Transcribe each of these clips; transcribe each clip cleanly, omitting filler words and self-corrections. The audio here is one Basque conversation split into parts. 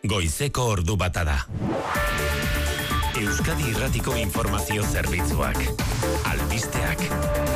Goizeko ordu bata da. Euskadi Irratiko Informazio Zerbitzuak. Albisteak.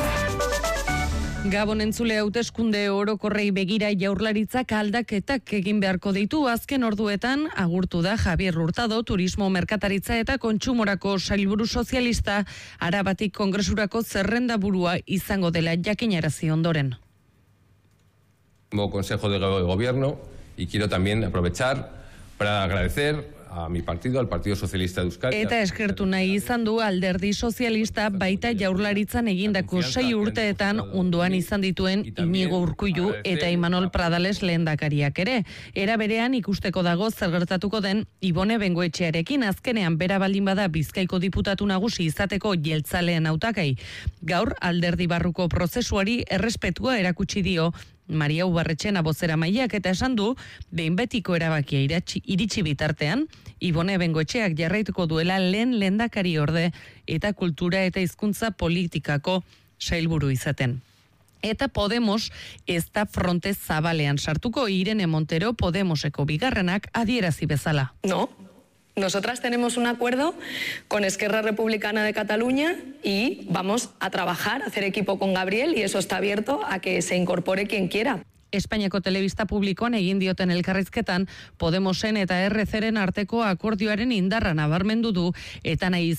Gabon entzule, hauteskunde orokorrei begira Jaurlaritzak aldaketak egin beharko ditu. Azken orduetan agurtu da Javier Hurtado, Turismo, Merkataritza eta Kontsumorako sailburu sozialista, Arabatik Kongresurako zerrendaburua izango dela jakinarazi ondoren. Como Consejo de Gobierno, y quiero también aprovechar para agradecer a mi partido, al Partido Socialista de Euskadi. Eta eskertu nahi izan du Alderdi Sozialista baita Jaurlaritzan egindako 6 urteetan ondoan izan dituen Inigo Urkullu eta Imanol Pradales lehendakariak ere. Era berean ikusteko dago zer gertatuko den Ibone Bengoetxearekin. Azkenean bera baldin bada Bizkaiko diputatu nagusi izateko jeltzaleen hautagai. Gaur Alderdi barruko prozesuari errespetua erakutsi dio Maria Ubarretxena bozeramaileak eta esan du behin betiko erabakia iritsi bitartean Ibone Bengoetxeak jarraituko duela lehendakari orde eta kultura eta hizkuntza politikako sailburu izaten. Eta Podemos ez da fronte zabalean sartuko. Irene Montero Podemoseko bigarrenak adierazi bezala. No. Nosotras tenemos un acuerdo con Esquerra Republicana de Cataluña y vamos a trabajar, a hacer equipo con Gabriel, y eso está abierto a que se incorpore quien quiera. Espainiako telebista publikoan egin dioten elkarrizketan Podemosen eta RCren arteko akordioaren indarra nabarmendu du eta nahi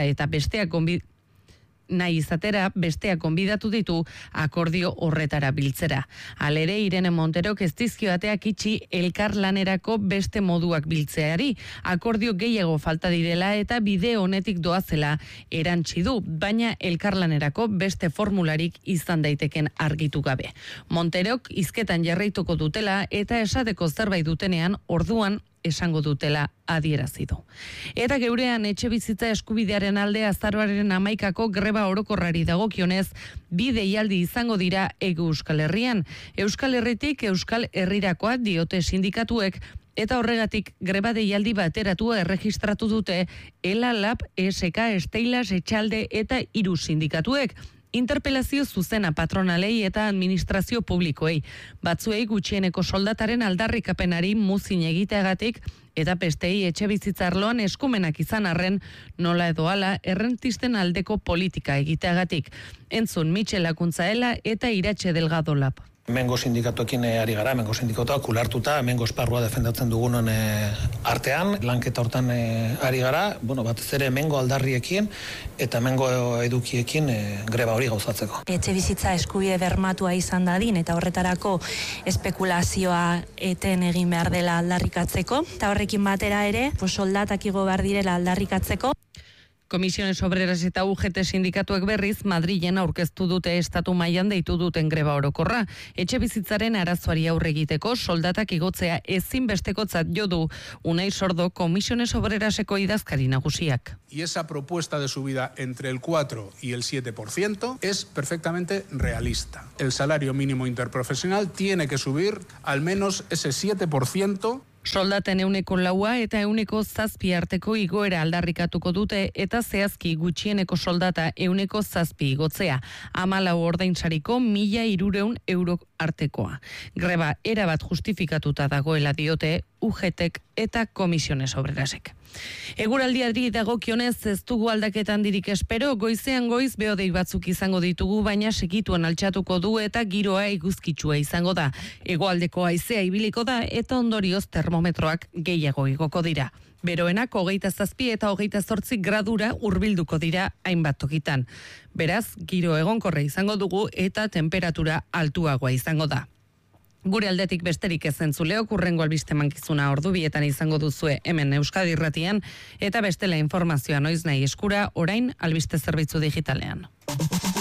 besteak gonbidatu ditu akordio horretara biltzera. Halere, Irene Monterok ez dizkioateak itxi elkarlanerako beste moduak biltzeari. Akordio gehiago falta direla eta bide honetik doazela erantsi du, baina elkarlanerako beste formularik izan daiteken argitu gabe. Monterok hizketan jarraituko dutela eta esateko zerbait dutenean orduan esango dutela adierazi du. Eta geurean etxebizitza eskubidearen alde azaroaren 11ako greba orokorrari dagokionez 2 deialdi izango dira Hego Euskal Herrian. Euskal Herritik Euskal Herrirakoak diote sindikatuek eta horregatik greba deialdi bateratua erregistratu dute ELA, LAB, ESK, Esteilas, Etxalde eta 3 sindikatuek. Interpelazio zuzena patronalei eta administrazio publikoei. Batzuei gutxieneko soldataren aldarrikapenari muzin egiteagatik eta bestei etxebizitza arloan eskumenak izan arren nola edo hala errentisten aldeko politika egiteagatik. Entzun Michel Akuntzaela eta Iratxe Delgado Lab. Hemengo sindikatuekin ari gara, hemengo sindikatuak ulartuta, hemengo esparrua defendatzen dugunon artean, lanketa hortan ari gara, batez ere hemengo aldarriekin eta hemengo edukiekin greba hori gauzatzeko. Etxebizitza eskubide bermatua izan dadin eta horretarako espekulazioa eten egin behar dela aldarrikatzeko, eta horrekin batera ere, soldatak igo behar direla aldarrikatzeko. Komisiones Obreras eta UGT sindikatuek berriz Madrilen aurkeztu dute estatu mailan deitu duten greba orokorra. Etxebizitzaren arazoari aurre egiteko soldatak igotzea ezinbestekotzat jo du Unai Sordo Komisiones Obreraseko idazkari nagusiak. Y esa propuesta de subida entre el 4 y el 7% es perfectamente realista. El salario mínimo interprofesional tiene que subir al menos ese 7%. Soldaten 4% eta 7% arteko igoera aldarrikatuko dute eta zehazki gutxieneko soldata 7% igotzea. 14 ordainsariko 1.300 euro artekoa. Greba erabat justifikatuta dagoela diote UGTek eta Komisiones Obrerasek. Eguraldiari dagokionez ez dugu aldaketan dirik espero, goizean goiz behodei batzuk izango ditugu, baina segituan altxatuko du eta giroa eguzkitsua izango da. Hegoaldeko haizea ibiliko da eta ondorioz termometroak gehiago igoko dira. Beroenak 27 eta 28 gradura hurbilduko dira hainbat tokitan. Beraz, giro egonkorra izango dugu eta temperatura altuagoa izango da. Gure aldetik besterik ez entzuleok, hurrengo albiste mankizuna ordu 2etan izango duzue hemen Euskadi Irratian eta bestela informazioa noiz nahi eskura orain albiste zerbitzu digitalean.